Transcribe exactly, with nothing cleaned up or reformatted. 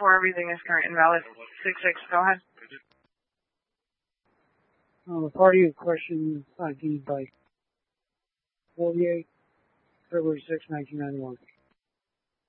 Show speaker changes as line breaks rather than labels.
four, everything is current and valid. six six, go ahead.
Um, the party in question I D by forty-eight, February sixth, nineteen ninety-one.